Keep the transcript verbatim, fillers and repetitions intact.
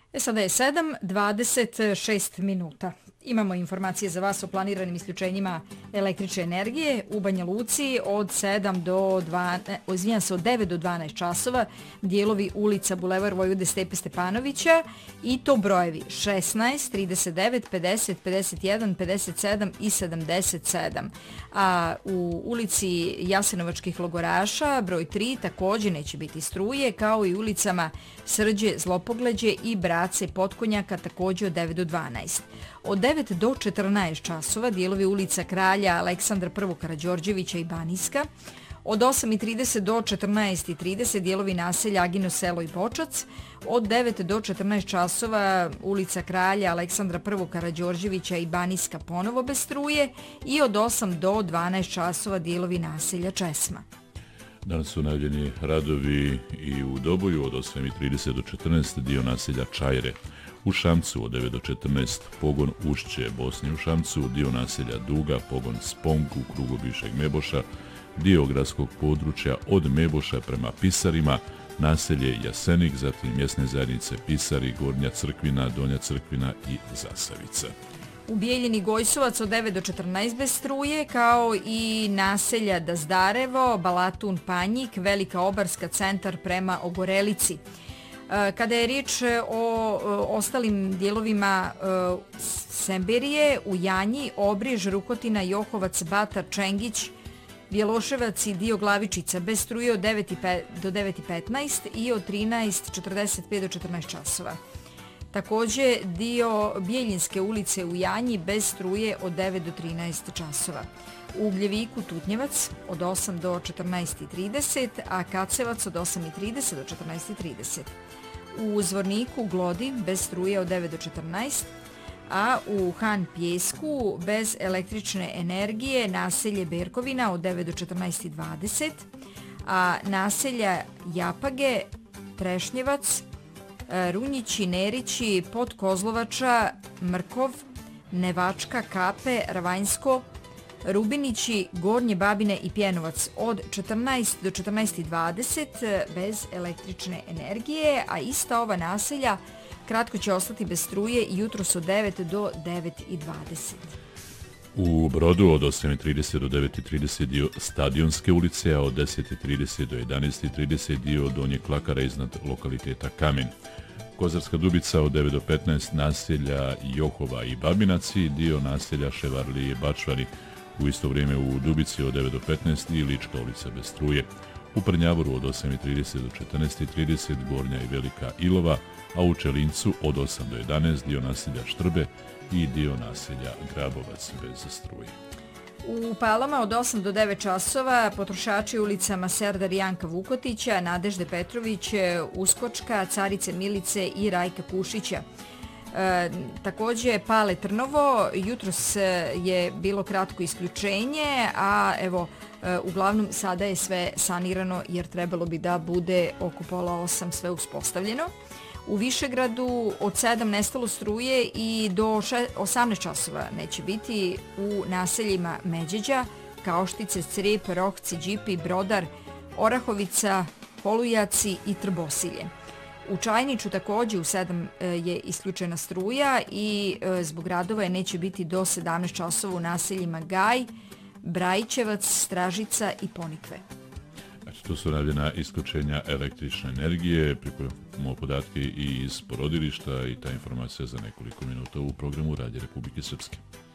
E sada je sedam i dvadeset šest minuta. Imamo informacije za vas o planiranim isključenjima električne energije u Banja Luci od sedam do dvanaest, izvinjam se, od devet do dvanaest časova, dijelovi ulica Bulevar Vojvode Stepe Stepanovića i to brojevi šesnaest, trideset devet, pedeset, pedeset jedan, pedeset sedam i sedamdeset sedam. A u ulici Jasenovačkih logoraša broj tri također neće biti struje, kao i ulicama Srđe, Zlopogleđe i Brace Potkonjaka također od devet do dvanaest. Od devet do četrnaest časova dijelovi ulica Kralja Aleksandra I. Karađorđevića i Baniska. Od osam i trideset do četrnaest i trideset dijelovi naselja Agino selo i Bočac. Od devet do četrnaest časova ulica Kralja Aleksandra I. Karađorđevića i Baniska ponovo bez struje. I od osam do dvanaest časova dijelovi naselja Česma. Danas su najavljeni radovi i u Doboju od osam i trideset do četrnaest dio naselja Čajre. U Šamcu od devet do četrnaest pogon Ušće Bosne u Šamcu, dio naselja Duga, pogon Spong u krugu bivšeg Meboša, dio gradskog područja od Meboša prema Pisarima, naselje Jasenik, zatim mjesne zajednice Pisari, Gornja Crkvina, Donja Crkvina i Zasavica. U Bijeljini Gojsovac od devet do četrnaest bez struje, kao i naselja Dazdarevo, Balatun Panjik, Velika Obarska, centar prema Ogorelici. Kada je riječ o ostalim dijelovima Semberije, u Janji, Obriž, Rukotina, Johovac, Batar, Čengić, Bjeloševac i dio Glavičica bez struje od devet do devet i petnaest i od trinaest četrdeset pet do četrnaest časova. Također dio Bijeljinske ulice u Janji bez struje od devet do trinaest časova. U Ugljeviku Tutnjevac od osam do četrnaest i trideset, a Kacevac od osam i trideset do četrnaest i trideset. U Zvorniku Glodi bez struje od devet do četrnaest, a u Han Pjesku bez električne energije naselje Berkovina od devet do četrnaest i dvadeset, a naselja Japage, Trešnjevac, Runjići, Nerići, Podkozlovača, Mrkov, Nevačka, Kape, Ravanjsko, Rubinići, Gornje Babine i Pjenovac od četrnaest do četrnaest i dvadeset bez električne energije, a ista ova naselja kratko će ostati bez struje i jutros od devet do devet i dvadeset. U Brodu od osam i trideset do devet i trideset dio Stadionske ulice, a od deset i trideset do jedanaest i trideset dio Donje Klakara iznad lokaliteta Kamen. Kozarska Dubica od devet do petnaest naselja Johova i Babinaci, dio naselja Ševarli i Bačvari. U isto vrijeme u Dubici od devet do petnaest i Lička ulica bez struje. U Prnjavoru od osam i trideset do četrnaest i trideset Gornja i Velika Ilova, a u Čelincu od osam do jedanaest dio naselja Štrbe i dio naselja Grabovac bez struje. U Palama od osam do devet časova potrošači ulicama Serdar Janka Vukotića, Nadežde Petrović, Uskočka, Carice Milice i Rajka Pušića. E, također Pale Trnovo, jutros je bilo kratko isključenje, a evo e, uglavnom sada je sve sanirano jer trebalo bi da bude oko pola osam sve uspostavljeno. U Višegradu od sedam nestalo struje i do osamnaest časova neće biti u naseljima Međeđa, Kaoštice, Crep, Rohci, Đipi, Brodar, Orahovica, Holujaci i Trbosilje. U Čajniču također u sedam je isključena struja i zbog radova je neće biti do sedamnaest časova u naseljima Gaj, Brajićevac, Stražica i Ponikve. Znači, to su najavljena isključenja električne energije, pripremamo podatke i iz porodilišta i ta informacija za nekoliko minuta u programu Radija Republike Srpske.